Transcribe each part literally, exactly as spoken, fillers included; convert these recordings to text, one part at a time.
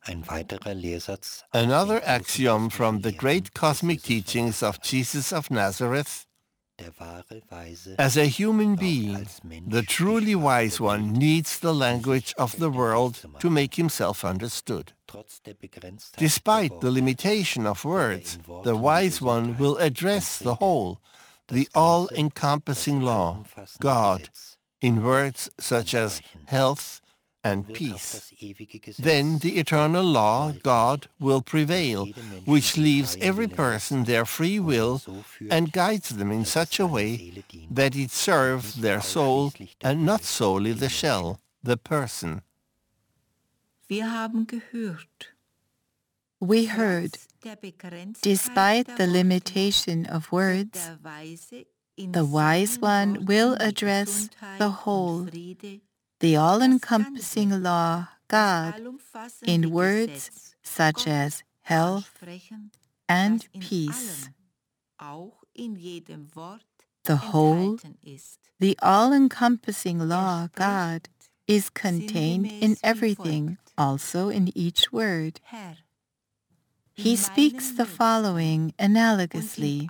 Another axiom from the great cosmic teachings of Jesus of Nazareth: as a human being, the truly wise one needs the language of the world to make himself understood. Despite the limitation of words, the wise one will address the whole, the all-encompassing law, God, in words such as health and peace. Then the eternal law, God, will prevail, which leaves every person their free will and guides them in such a way that it serves their soul and not solely the shell, the person. Wir haben gehört. We heard, despite the limitation of words, the wise one will address the whole, the all-encompassing law, God, in words such as health and peace. The whole, the all-encompassing law, God, is contained in everything, also in each word. He speaks the following analogously: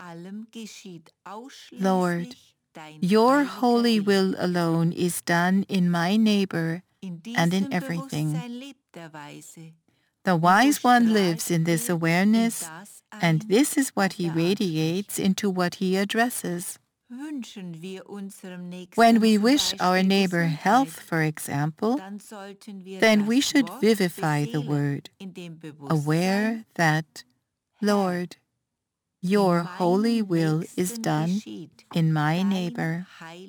Lord, your holy will alone is done in my neighbor and in everything. The wise one lives in this awareness, and this is what he radiates into what he addresses. When we wish our neighbor health, for example, then we should vivify the word, aware that, Lord, your holy will is done in my neighbor.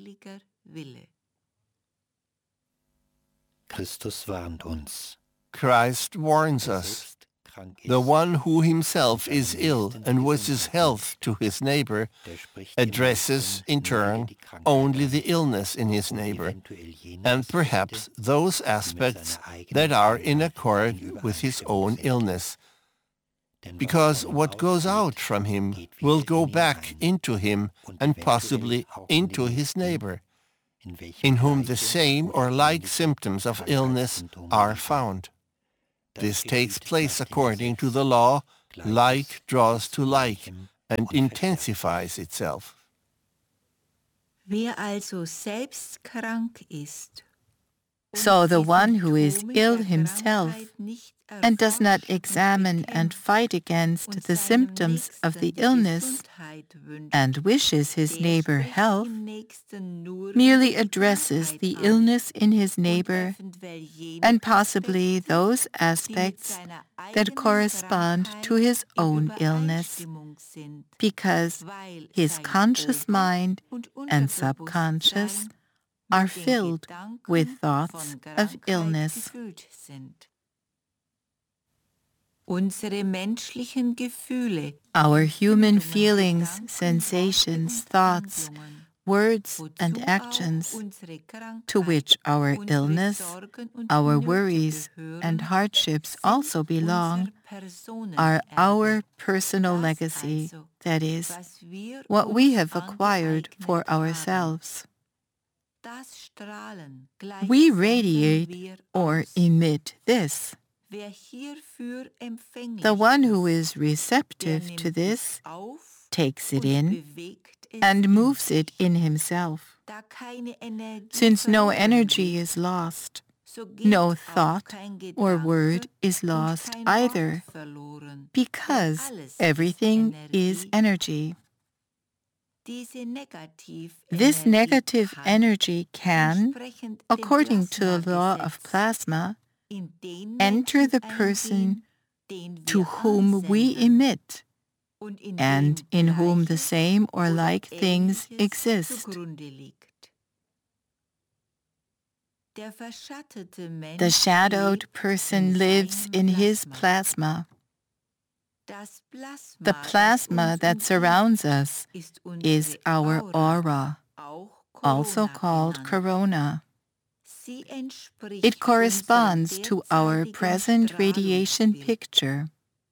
Christ warns us. The one who himself is ill and wishes health to his neighbor addresses, in turn, only the illness in his neighbor, and perhaps those aspects that are in accord with his own illness, because what goes out from him will go back into him and possibly into his neighbor, in whom the same or like symptoms of illness are found. This takes place according to the law, like draws to like, and intensifies itself. Wer also selbst krank ist, so the one who is ill himself and does not examine and fight against the symptoms of the illness and wishes his neighbor health, merely addresses the illness in his neighbor and possibly those aspects that correspond to his own illness, because his conscious mind and subconscious are filled with thoughts of illness. Our human feelings, sensations, thoughts, words, and actions, to which our illness, our worries, and hardships also belong, are our personal legacy, that is, what we have acquired for ourselves. We radiate or emit this. The one who is receptive to this takes it in and moves it in himself. Since no energy is lost, no thought or word is lost either, because everything is energy. This negative energy can, according to the law of plasma, enter the person to whom we emit, and in whom the same or like things exist. The shadowed person lives in his plasma. The plasma that surrounds us is our aura, also called corona. It corresponds to our present radiation picture.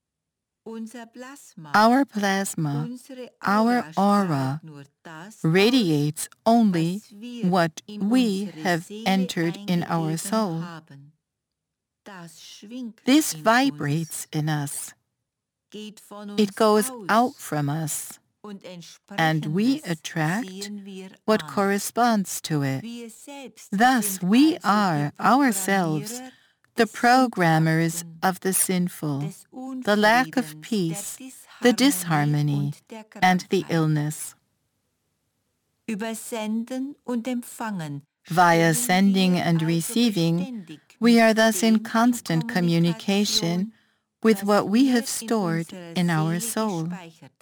Our plasma, our aura, radiates only what we have entered in our soul. This vibrates in us. It goes out from us, and we attract what corresponds to it. Thus, we are ourselves the programmers of the sinful, the lack of peace, the disharmony, and the illness. Via sending and receiving, we are thus in constant communication with what we have stored in our soul.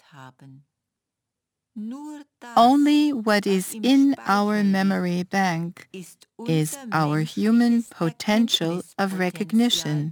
Only what is in our memory bank is our human potential of recognition.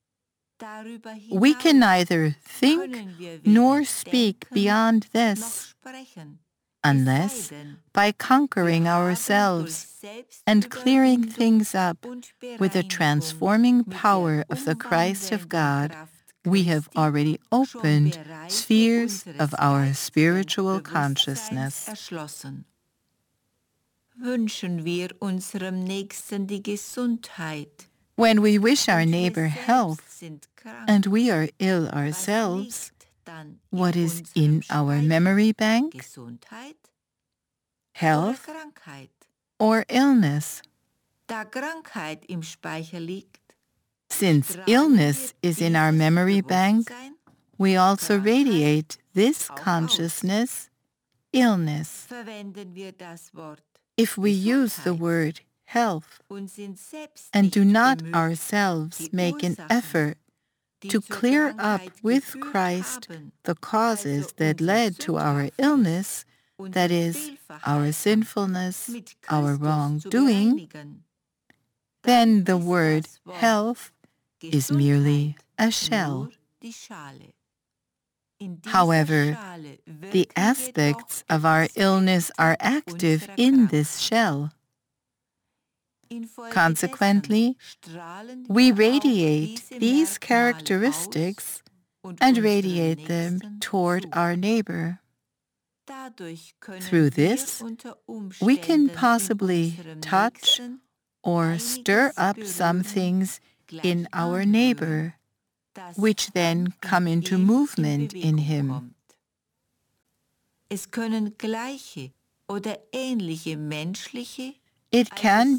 We can neither think nor speak beyond this, unless by conquering ourselves and clearing things up with the transforming power of the Christ of God, we have already opened spheres of our spiritual consciousness. When we wish our neighbor health, and we are ill ourselves, what is in our memory bank? Health or illness? Since illness is in our memory bank, we also radiate this consciousness, illness. If we use the word health and do not ourselves make an effort to clear up with Christ the causes that led to our illness, that is, our sinfulness, our wrongdoing, then the word health is merely a shell. However, the aspects of our illness are active in this shell. Consequently, we radiate these characteristics and radiate them toward our neighbor. Through this, we can possibly touch or stir up some things in our neighbor, which then come into movement in him. It can